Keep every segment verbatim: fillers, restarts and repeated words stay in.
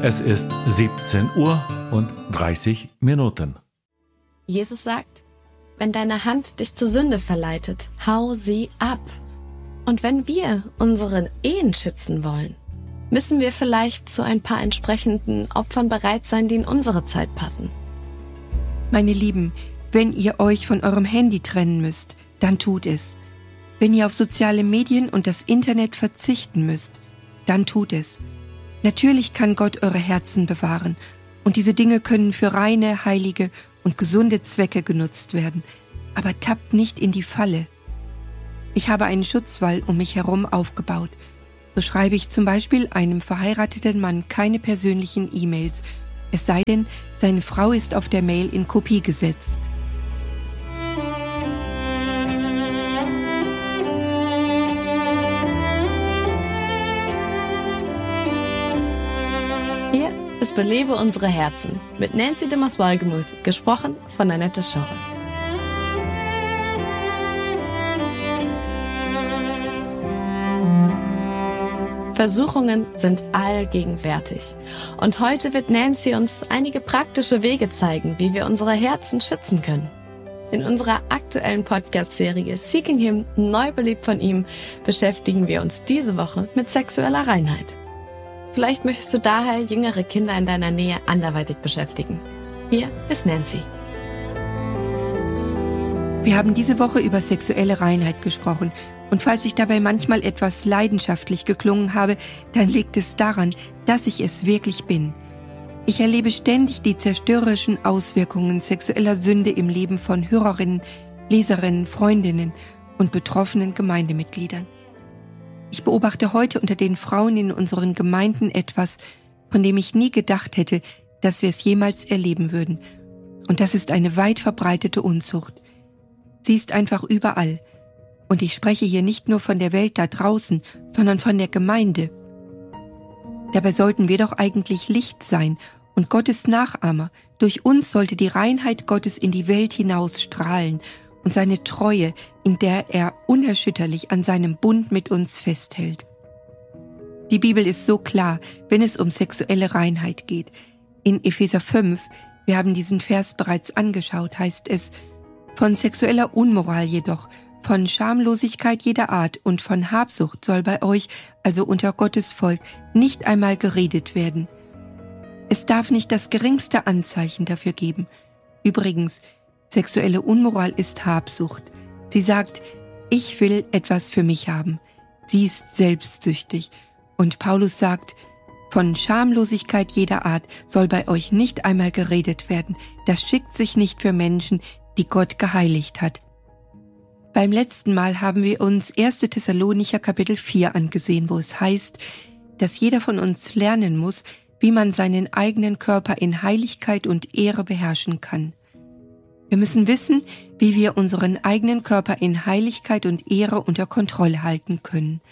Es ist siebzehn Uhr und dreißig Minuten. Jesus sagt, wenn deine Hand dich zur Sünde verleitet, hau sie ab. Und wenn wir unsere Ehen schützen wollen, müssen wir vielleicht zu ein paar entsprechenden Opfern bereit sein, die in unsere Zeit passen. Meine Lieben, wenn ihr euch von eurem Handy trennen müsst, dann tut es. Wenn ihr auf soziale Medien und das Internet verzichten müsst, dann tut es. Natürlich kann Gott eure Herzen bewahren und diese Dinge können für reine, heilige und gesunde Zwecke genutzt werden. Aber tappt nicht in die Falle. Ich habe einen Schutzwall um mich herum aufgebaut. So schreibe ich zum Beispiel einem verheirateten Mann keine persönlichen E-Mails, es sei denn, seine Frau ist auf der Mail in Kopie gesetzt. Hier ist Belebe unsere Herzen mit Nancy de Mos-Wolgemuth, gesprochen von Annette Schorre. Versuchungen sind allgegenwärtig. Und heute wird Nancy uns einige praktische Wege zeigen, wie wir unsere Herzen schützen können. In unserer aktuellen Podcast-Serie Seeking Him, neu belebt von ihm, beschäftigen wir uns diese Woche mit sexueller Reinheit. Vielleicht möchtest du daher jüngere Kinder in deiner Nähe anderweitig beschäftigen. Hier ist Nancy. Wir haben diese Woche über sexuelle Reinheit gesprochen. Und falls ich dabei manchmal etwas leidenschaftlich geklungen habe, dann liegt es daran, dass ich es wirklich bin. Ich erlebe ständig die zerstörerischen Auswirkungen sexueller Sünde im Leben von Hörerinnen, Leserinnen, Freundinnen und betroffenen Gemeindemitgliedern. Ich beobachte heute unter den Frauen in unseren Gemeinden etwas, von dem ich nie gedacht hätte, dass wir es jemals erleben würden. Und das ist eine weit verbreitete Unzucht. Sie ist einfach überall. Und ich spreche hier nicht nur von der Welt da draußen, sondern von der Gemeinde. Dabei sollten wir doch eigentlich Licht sein und Gottes Nachahmer. Durch uns sollte die Reinheit Gottes in die Welt hinaus strahlen und seine Treue, in der er unerschütterlich an seinem Bund mit uns festhält. Die Bibel ist so klar, wenn es um sexuelle Reinheit geht. In Epheser fünf, wir haben diesen Vers bereits angeschaut, heißt es, von sexueller Unmoral jedoch, von Schamlosigkeit jeder Art und von Habsucht soll bei euch, also unter Gottes Volk, nicht einmal geredet werden. Es darf nicht das geringste Anzeichen dafür geben. Übrigens, sexuelle Unmoral ist Habsucht. Sie sagt, ich will etwas für mich haben. Sie ist selbstsüchtig. Und Paulus sagt, von Schamlosigkeit jeder Art soll bei euch nicht einmal geredet werden. Das schickt sich nicht für Menschen, die Gott geheiligt hat. Beim letzten Mal haben wir uns erster Thessalonicher Kapitel vier angesehen, wo es heißt, dass jeder von uns lernen muss, wie man seinen eigenen Körper in Heiligkeit und Ehre beherrschen kann. Wir müssen wissen, wie wir unseren eigenen Körper in Heiligkeit und Ehre unter Kontrolle halten können.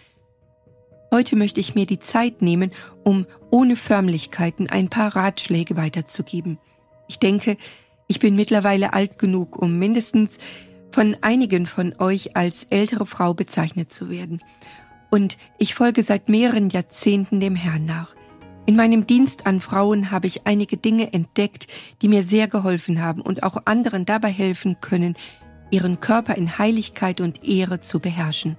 Heute möchte ich mir die Zeit nehmen, um ohne Förmlichkeiten ein paar Ratschläge weiterzugeben. Ich denke, ich bin mittlerweile alt genug, um mindestens von einigen von euch als ältere Frau bezeichnet zu werden. Und ich folge seit mehreren Jahrzehnten dem Herrn nach. In meinem Dienst an Frauen habe ich einige Dinge entdeckt, die mir sehr geholfen haben und auch anderen dabei helfen können, ihren Körper in Heiligkeit und Ehre zu beherrschen.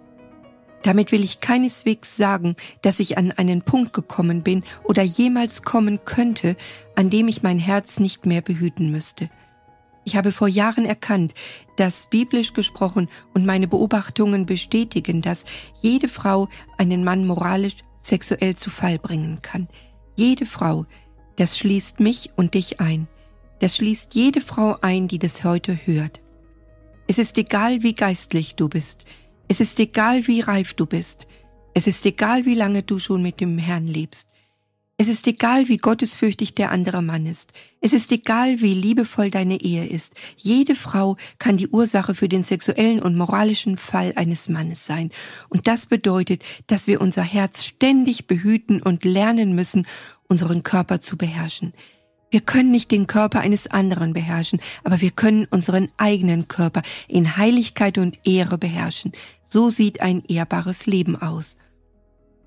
Damit will ich keineswegs sagen, dass ich an einen Punkt gekommen bin oder jemals kommen könnte, an dem ich mein Herz nicht mehr behüten müsste. Ich habe vor Jahren erkannt, dass biblisch gesprochen und meine Beobachtungen bestätigen, dass jede Frau einen Mann moralisch, sexuell zu Fall bringen kann. Jede Frau, das schließt mich und dich ein. Das schließt jede Frau ein, die das heute hört. Es ist egal, wie geistlich du bist. Es ist egal, wie reif du bist. Es ist egal, wie lange du schon mit dem Herrn lebst. Es ist egal, wie gottesfürchtig der andere Mann ist. Es ist egal, wie liebevoll deine Ehe ist. Jede Frau kann die Ursache für den sexuellen und moralischen Fall eines Mannes sein. Und das bedeutet, dass wir unser Herz ständig behüten und lernen müssen, unseren Körper zu beherrschen. Wir können nicht den Körper eines anderen beherrschen, aber wir können unseren eigenen Körper in Heiligkeit und Ehre beherrschen. So sieht ein ehrbares Leben aus.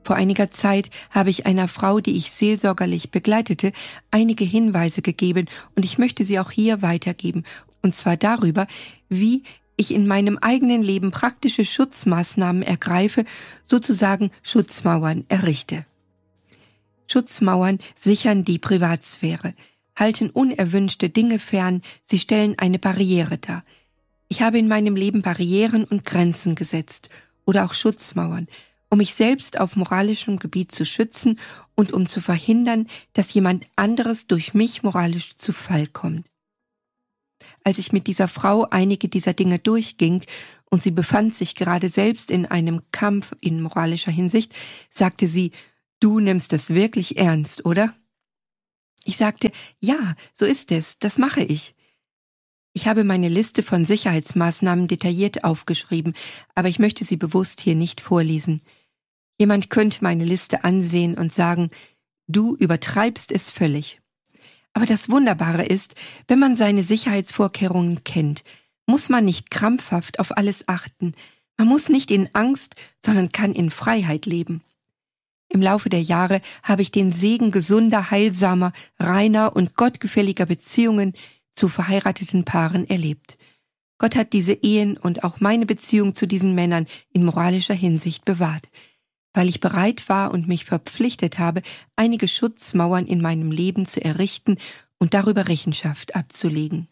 Vor einiger Zeit habe ich einer Frau, die ich seelsorgerlich begleitete, einige Hinweise gegeben und ich möchte sie auch hier weitergeben. Und zwar darüber, wie ich in meinem eigenen Leben praktische Schutzmaßnahmen ergreife, sozusagen Schutzmauern errichte. Schutzmauern sichern die Privatsphäre, halten unerwünschte Dinge fern, sie stellen eine Barriere dar. Ich habe in meinem Leben Barrieren und Grenzen gesetzt oder auch Schutzmauern, um mich selbst auf moralischem Gebiet zu schützen und um zu verhindern, dass jemand anderes durch mich moralisch zu Fall kommt. Als ich mit dieser Frau einige dieser Dinge durchging und sie befand sich gerade selbst in einem Kampf in moralischer Hinsicht, sagte sie, du nimmst das wirklich ernst, oder? Ich sagte, ja, so ist es, das mache ich. Ich habe meine Liste von Sicherheitsmaßnahmen detailliert aufgeschrieben, aber ich möchte sie bewusst hier nicht vorlesen. Jemand könnte meine Liste ansehen und sagen, du übertreibst es völlig. Aber das Wunderbare ist, wenn man seine Sicherheitsvorkehrungen kennt, muss man nicht krampfhaft auf alles achten. Man muss nicht in Angst, sondern kann in Freiheit leben. Im Laufe der Jahre habe ich den Segen gesunder, heilsamer, reiner und gottgefälliger Beziehungen zu verheirateten Paaren erlebt. Gott hat diese Ehen und auch meine Beziehung zu diesen Männern in moralischer Hinsicht bewahrt, weil ich bereit war und mich verpflichtet habe, einige Schutzmauern in meinem Leben zu errichten und darüber Rechenschaft abzulegen.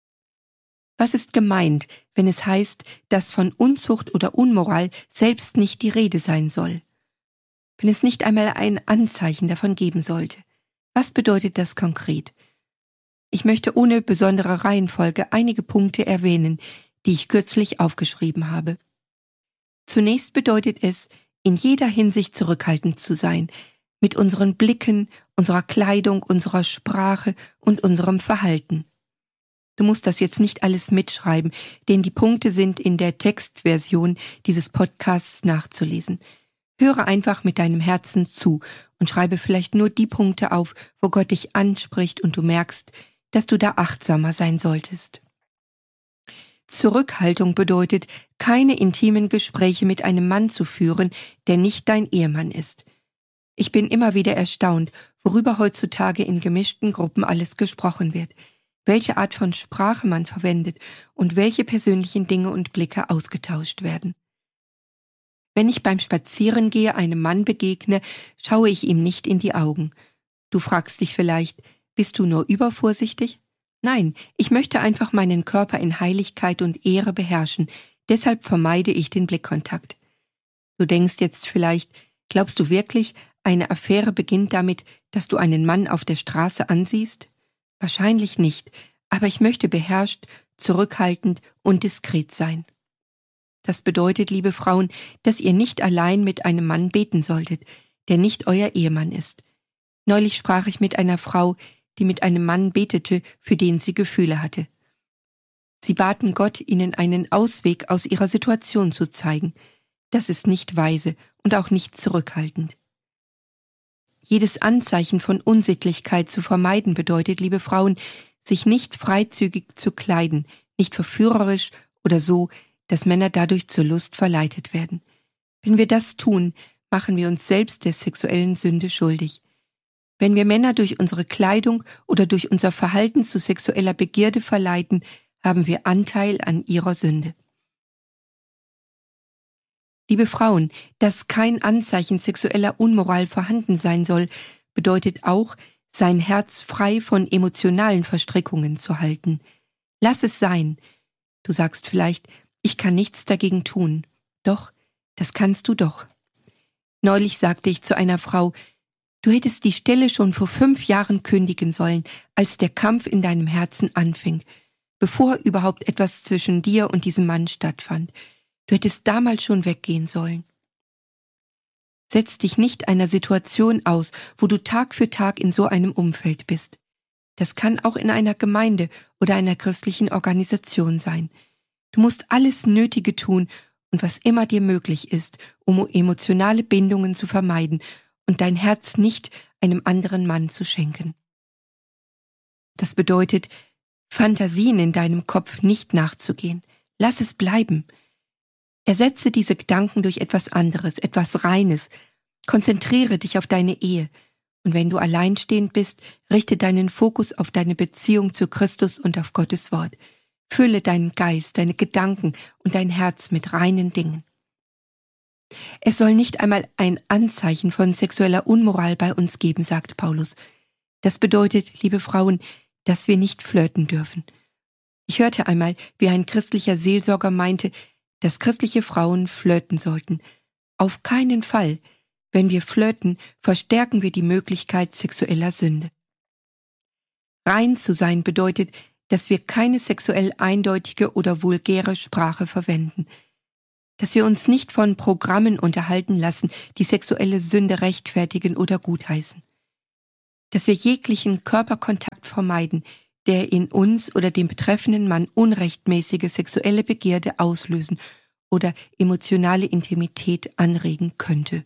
Was ist gemeint, wenn es heißt, dass von Unzucht oder Unmoral selbst nicht die Rede sein soll? Wenn es nicht einmal ein Anzeichen davon geben sollte? Was bedeutet das konkret? Ich möchte ohne besondere Reihenfolge einige Punkte erwähnen, die ich kürzlich aufgeschrieben habe. Zunächst bedeutet es, in jeder Hinsicht zurückhaltend zu sein, mit unseren Blicken, unserer Kleidung, unserer Sprache und unserem Verhalten. Du musst das jetzt nicht alles mitschreiben, denn die Punkte sind in der Textversion dieses Podcasts nachzulesen. Höre einfach mit deinem Herzen zu und schreibe vielleicht nur die Punkte auf, wo Gott dich anspricht und du merkst, dass du da achtsamer sein solltest. Zurückhaltung bedeutet, keine intimen Gespräche mit einem Mann zu führen, der nicht dein Ehemann ist. Ich bin immer wieder erstaunt, worüber heutzutage in gemischten Gruppen alles gesprochen wird, welche Art von Sprache man verwendet und welche persönlichen Dinge und Blicke ausgetauscht werden. Wenn ich beim Spazierengehe einem Mann begegne, schaue ich ihm nicht in die Augen. Du fragst dich vielleicht, bist du nur übervorsichtig? Nein, ich möchte einfach meinen Körper in Heiligkeit und Ehre beherrschen, deshalb vermeide ich den Blickkontakt. Du denkst jetzt vielleicht, glaubst du wirklich, eine Affäre beginnt damit, dass du einen Mann auf der Straße ansiehst? Wahrscheinlich nicht, aber ich möchte beherrscht, zurückhaltend und diskret sein. Das bedeutet, liebe Frauen, dass ihr nicht allein mit einem Mann beten solltet, der nicht euer Ehemann ist. Neulich sprach ich mit einer Frau, die mit einem Mann betete, für den sie Gefühle hatte. Sie baten Gott, ihnen einen Ausweg aus ihrer Situation zu zeigen. Das ist nicht weise und auch nicht zurückhaltend. Jedes Anzeichen von Unsittlichkeit zu vermeiden bedeutet, liebe Frauen, sich nicht freizügig zu kleiden, nicht verführerisch oder so, dass Männer dadurch zur Lust verleitet werden. Wenn wir das tun, machen wir uns selbst der sexuellen Sünde schuldig. Wenn wir Männer durch unsere Kleidung oder durch unser Verhalten zu sexueller Begierde verleiten, haben wir Anteil an ihrer Sünde. Liebe Frauen, dass kein Anzeichen sexueller Unmoral vorhanden sein soll, bedeutet auch, sein Herz frei von emotionalen Verstrickungen zu halten. Lass es sein. Du sagst vielleicht, ich kann nichts dagegen tun. Doch, das kannst du doch. Neulich sagte ich zu einer Frau, du hättest die Stelle schon vor fünf Jahren kündigen sollen, als der Kampf in deinem Herzen anfing, bevor überhaupt etwas zwischen dir und diesem Mann stattfand. Du hättest damals schon weggehen sollen. Setz dich nicht einer Situation aus, wo du Tag für Tag in so einem Umfeld bist. Das kann auch in einer Gemeinde oder einer christlichen Organisation sein. Du musst alles Nötige tun und was immer dir möglich ist, um emotionale Bindungen zu vermeiden und dein Herz nicht einem anderen Mann zu schenken. Das bedeutet, Fantasien in deinem Kopf nicht nachzugehen. Lass es bleiben. Ersetze diese Gedanken durch etwas anderes, etwas Reines. Konzentriere dich auf deine Ehe. Und wenn du alleinstehend bist, richte deinen Fokus auf deine Beziehung zu Christus und auf Gottes Wort. Fülle deinen Geist, deine Gedanken und dein Herz mit reinen Dingen. Es soll nicht einmal ein Anzeichen von sexueller Unmoral bei uns geben, sagt Paulus. Das bedeutet, liebe Frauen, dass wir nicht flirten dürfen. Ich hörte einmal, wie ein christlicher Seelsorger meinte, dass christliche Frauen flirten sollten. Auf keinen Fall. Wenn wir flirten, verstärken wir die Möglichkeit sexueller Sünde. Rein zu sein bedeutet, dass wir keine sexuell eindeutige oder vulgäre Sprache verwenden. Dass wir uns nicht von Programmen unterhalten lassen, die sexuelle Sünde rechtfertigen oder gutheißen. Dass wir jeglichen Körperkontakt vermeiden, der in uns oder dem betreffenden Mann unrechtmäßige sexuelle Begierde auslösen oder emotionale Intimität anregen könnte.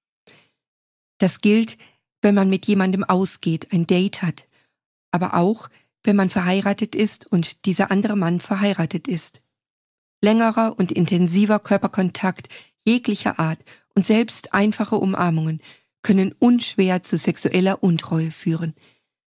Das gilt, wenn man mit jemandem ausgeht, ein Date hat, aber auch, wenn man verheiratet ist und dieser andere Mann verheiratet ist. Längerer und intensiver Körperkontakt jeglicher Art und selbst einfache Umarmungen können unschwer zu sexueller Untreue führen.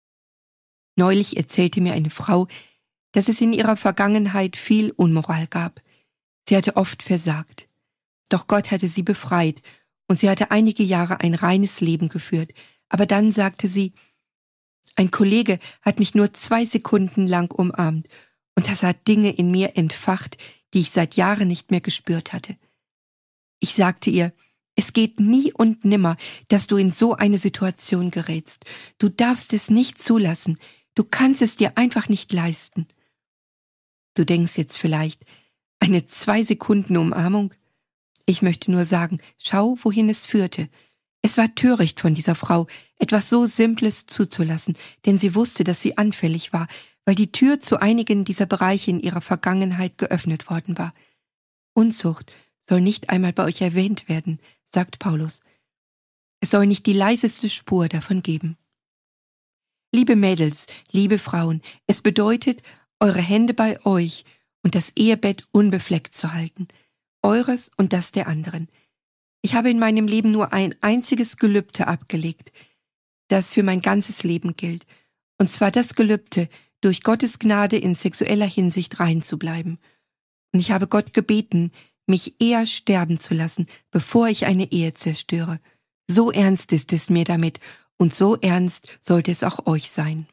Neulich erzählte mir eine Frau, dass es in ihrer Vergangenheit viel Unmoral gab. Sie hatte oft versagt. Doch Gott hatte sie befreit und sie hatte einige Jahre ein reines Leben geführt. Aber dann sagte sie, ein Kollege hat mich nur zwei Sekunden lang umarmt und das hat Dinge in mir entfacht, die ich seit Jahren nicht mehr gespürt hatte. Ich sagte ihr, es geht nie und nimmer, dass du in so eine Situation gerätst. Du darfst es nicht zulassen. Du kannst es dir einfach nicht leisten. Du denkst jetzt vielleicht, eine zwei Sekunden Umarmung? Ich möchte nur sagen, schau, wohin es führte. Es war töricht von dieser Frau, etwas so Simples zuzulassen, denn sie wusste, dass sie anfällig war, weil die Tür zu einigen dieser Bereiche in ihrer Vergangenheit geöffnet worden war. Unzucht soll nicht einmal bei euch erwähnt werden, sagt Paulus. Es soll nicht die leiseste Spur davon geben. Liebe Mädels, liebe Frauen, es bedeutet, eure Hände bei euch und das Ehebett unbefleckt zu halten. Eures und das der anderen. Ich habe in meinem Leben nur ein einziges Gelübde abgelegt, das für mein ganzes Leben gilt. Und zwar das Gelübde, durch Gottes Gnade in sexueller Hinsicht rein zu bleiben. Und ich habe Gott gebeten, mich eher sterben zu lassen, bevor ich eine Ehe zerstöre. So ernst ist es mir damit und so ernst sollte es auch euch sein.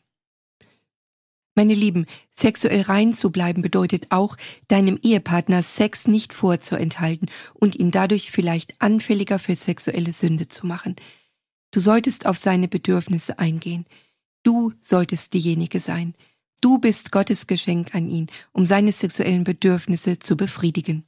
Meine Lieben, sexuell rein zu bleiben bedeutet auch, deinem Ehepartner Sex nicht vorzuenthalten und ihn dadurch vielleicht anfälliger für sexuelle Sünde zu machen. Du solltest auf seine Bedürfnisse eingehen. Du solltest diejenige sein. Du bist Gottes Geschenk an ihn, um seine sexuellen Bedürfnisse zu befriedigen.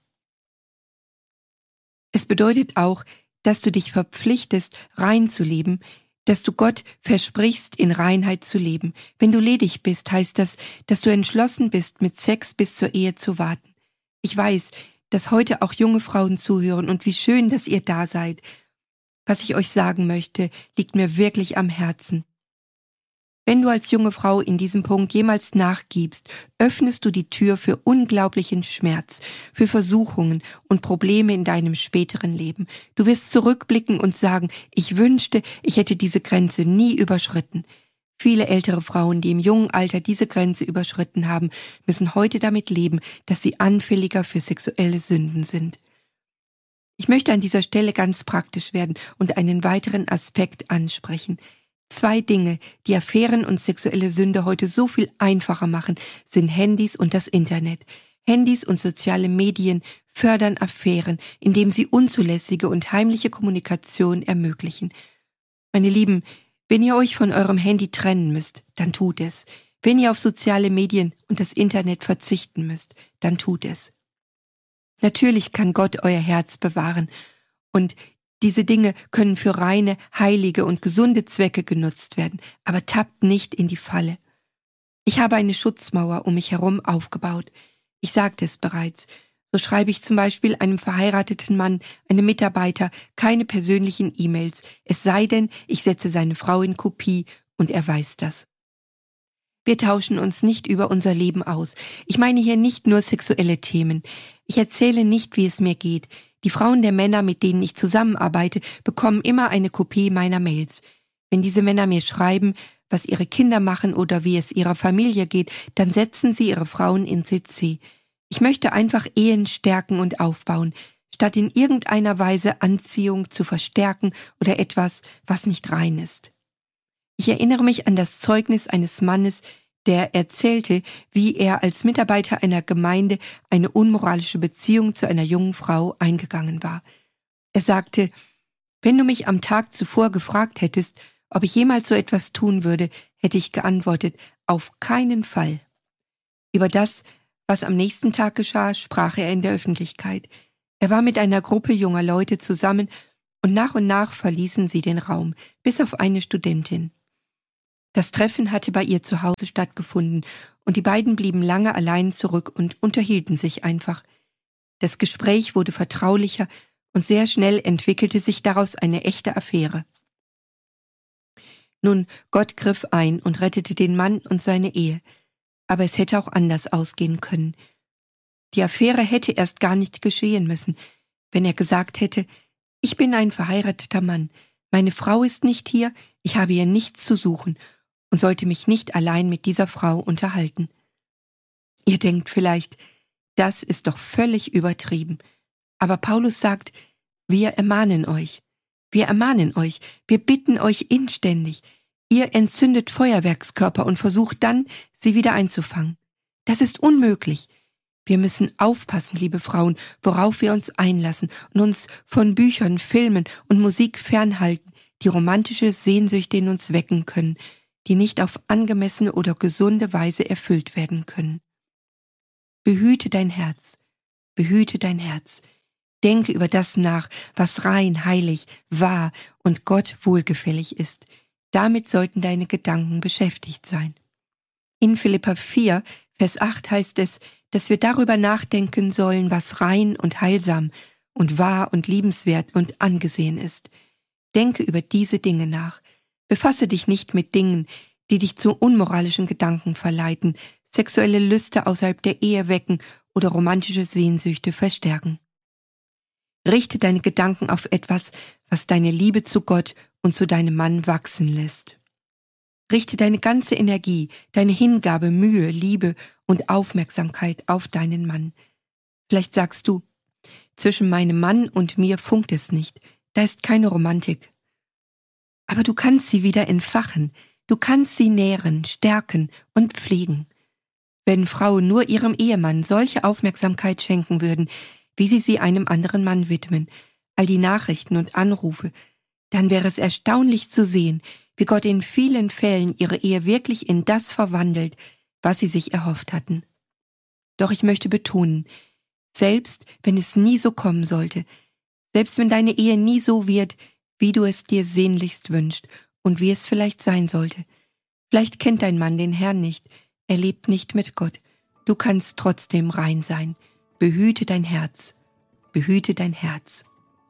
Es bedeutet auch, dass du dich verpflichtest, rein zu leben, dass du Gott versprichst, in Reinheit zu leben. Wenn du ledig bist, heißt das, dass du entschlossen bist, mit Sex bis zur Ehe zu warten. Ich weiß, dass heute auch junge Frauen zuhören und wie schön, dass ihr da seid. Was ich euch sagen möchte, liegt mir wirklich am Herzen. Wenn du als junge Frau in diesem Punkt jemals nachgibst, öffnest du die Tür für unglaublichen Schmerz, für Versuchungen und Probleme in deinem späteren Leben. Du wirst zurückblicken und sagen, ich wünschte, ich hätte diese Grenze nie überschritten. Viele ältere Frauen, die im jungen Alter diese Grenze überschritten haben, müssen heute damit leben, dass sie anfälliger für sexuelle Sünden sind. Ich möchte an dieser Stelle ganz praktisch werden und einen weiteren Aspekt ansprechen. Zwei Dinge, die Affären und sexuelle Sünde heute so viel einfacher machen, sind Handys und das Internet. Handys und soziale Medien fördern Affären, indem sie unzulässige und heimliche Kommunikation ermöglichen. Meine Lieben, wenn ihr euch von eurem Handy trennen müsst, dann tut es. Wenn ihr auf soziale Medien und das Internet verzichten müsst, dann tut es. Natürlich kann Gott euer Herz bewahren und diese Dinge können für reine, heilige und gesunde Zwecke genutzt werden, aber tappt nicht in die Falle. Ich habe eine Schutzmauer um mich herum aufgebaut. Ich sagte es bereits. So schreibe ich zum Beispiel einem verheirateten Mann, einem Mitarbeiter, keine persönlichen E-Mails, es sei denn, ich setze seine Frau in Kopie und er weiß das. Wir tauschen uns nicht über unser Leben aus. Ich meine hier nicht nur sexuelle Themen. Ich erzähle nicht, wie es mir geht. Die Frauen der Männer, mit denen ich zusammenarbeite, bekommen immer eine Kopie meiner Mails. Wenn diese Männer mir schreiben, was ihre Kinder machen oder wie es ihrer Familie geht, dann setzen sie ihre Frauen in C C. Ich möchte einfach Ehen stärken und aufbauen, statt in irgendeiner Weise Anziehung zu verstärken oder etwas, was nicht rein ist. Ich erinnere mich an das Zeugnis eines Mannes, der erzählte, wie er als Mitarbeiter einer Gemeinde eine unmoralische Beziehung zu einer jungen Frau eingegangen war. Er sagte, wenn du mich am Tag zuvor gefragt hättest, ob ich jemals so etwas tun würde, hätte ich geantwortet, auf keinen Fall. Über das, was am nächsten Tag geschah, sprach er in der Öffentlichkeit. Er war mit einer Gruppe junger Leute zusammen und nach und nach verließen sie den Raum, bis auf eine Studentin. Das Treffen hatte bei ihr zu Hause stattgefunden und die beiden blieben lange allein zurück und unterhielten sich einfach. Das Gespräch wurde vertraulicher und sehr schnell entwickelte sich daraus eine echte Affäre. Nun, Gott griff ein und rettete den Mann und seine Ehe, aber es hätte auch anders ausgehen können. Die Affäre hätte erst gar nicht geschehen müssen, wenn er gesagt hätte, ich bin ein verheirateter Mann, meine Frau ist nicht hier, ich habe hier nichts zu suchen und sollte mich nicht allein mit dieser Frau unterhalten. Ihr denkt vielleicht, das ist doch völlig übertrieben. Aber Paulus sagt, wir ermahnen euch, wir ermahnen euch, wir bitten euch inständig. Ihr entzündet Feuerwerkskörper und versucht dann, sie wieder einzufangen. Das ist unmöglich. Wir müssen aufpassen, liebe Frauen, worauf wir uns einlassen und uns von Büchern, Filmen und Musik fernhalten, die romantische Sehnsüchte in uns wecken können, die nicht auf angemessene oder gesunde Weise erfüllt werden können. Behüte dein Herz, behüte dein Herz. Denke über das nach, was rein, heilig, wahr und Gott wohlgefällig ist. Damit sollten deine Gedanken beschäftigt sein. In Philipper vier, Vers acht heißt es, dass wir darüber nachdenken sollen, was rein und heilsam und wahr und liebenswert und angesehen ist. Denke über diese Dinge nach. Befasse dich nicht mit Dingen, die dich zu unmoralischen Gedanken verleiten, sexuelle Lüste außerhalb der Ehe wecken oder romantische Sehnsüchte verstärken. Richte deine Gedanken auf etwas, was deine Liebe zu Gott und zu deinem Mann wachsen lässt. Richte deine ganze Energie, deine Hingabe, Mühe, Liebe und Aufmerksamkeit auf deinen Mann. Vielleicht sagst du, zwischen meinem Mann und mir funkt es nicht, da ist keine Romantik. Aber du kannst sie wieder entfachen, du kannst sie nähren, stärken und pflegen. Wenn Frauen nur ihrem Ehemann solche Aufmerksamkeit schenken würden, wie sie sie einem anderen Mann widmen, all die Nachrichten und Anrufe, dann wäre es erstaunlich zu sehen, wie Gott in vielen Fällen ihre Ehe wirklich in das verwandelt, was sie sich erhofft hatten. Doch ich möchte betonen, selbst wenn es nie so kommen sollte, selbst wenn deine Ehe nie so wird, wie du es dir sehnlichst wünschst und wie es vielleicht sein sollte. Vielleicht kennt dein Mann den Herrn nicht, er lebt nicht mit Gott. Du kannst trotzdem rein sein. Behüte dein Herz, behüte dein Herz.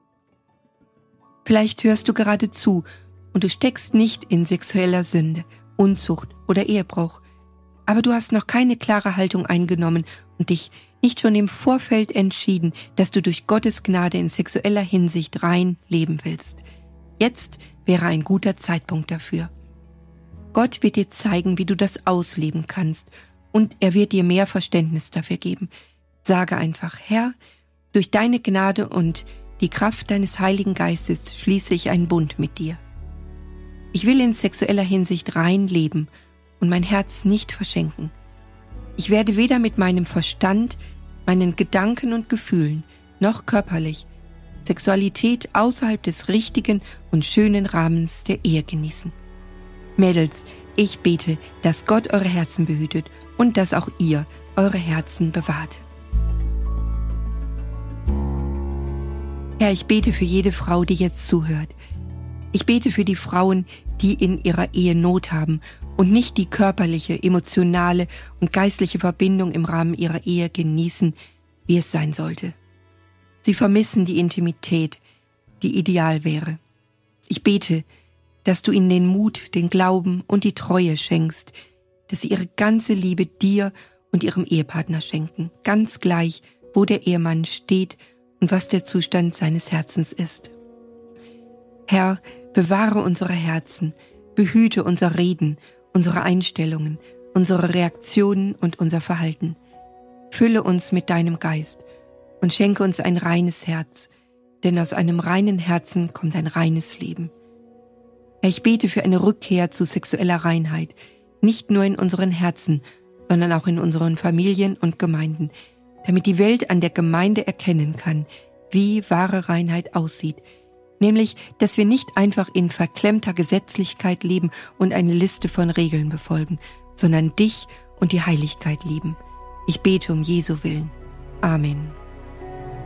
Vielleicht hörst du gerade zu und du steckst nicht in sexueller Sünde, Unzucht oder Ehebruch, aber du hast noch keine klare Haltung eingenommen und dich nicht schon im Vorfeld entschieden, dass du durch Gottes Gnade in sexueller Hinsicht rein leben willst. Jetzt wäre ein guter Zeitpunkt dafür. Gott wird dir zeigen, wie du das ausleben kannst, und er wird dir mehr Verständnis dafür geben. Sage einfach, Herr, durch deine Gnade und die Kraft deines Heiligen Geistes schließe ich einen Bund mit dir. Ich will in sexueller Hinsicht rein leben und mein Herz nicht verschenken. Ich werde weder mit meinem Verstand, meinen Gedanken und Gefühlen, noch körperlich Sexualität außerhalb des richtigen und schönen Rahmens der Ehe genießen. Mädels, ich bete, dass Gott eure Herzen behütet und dass auch ihr eure Herzen bewahrt. Herr, ich bete für jede Frau, die jetzt zuhört. Ich bete für die Frauen, die in ihrer Ehe Not haben und nicht die körperliche, emotionale und geistliche Verbindung im Rahmen ihrer Ehe genießen, wie es sein sollte. Sie vermissen die Intimität, die ideal wäre. Ich bete, dass du ihnen den Mut, den Glauben und die Treue schenkst, dass sie ihre ganze Liebe dir und ihrem Ehepartner schenken, ganz gleich, wo der Ehemann steht und was der Zustand seines Herzens ist. Herr, bewahre unsere Herzen, behüte unser Reden, unsere Einstellungen, unsere Reaktionen und unser Verhalten. Fülle uns mit deinem Geist und schenke uns ein reines Herz, denn aus einem reinen Herzen kommt ein reines Leben. Herr, ich bete für eine Rückkehr zu sexueller Reinheit, nicht nur in unseren Herzen, sondern auch in unseren Familien und Gemeinden, damit die Welt an der Gemeinde erkennen kann, wie wahre Reinheit aussieht, nämlich, dass wir nicht einfach in verklemmter Gesetzlichkeit leben und eine Liste von Regeln befolgen, sondern dich und die Heiligkeit lieben. Ich bete um Jesu Willen. Amen.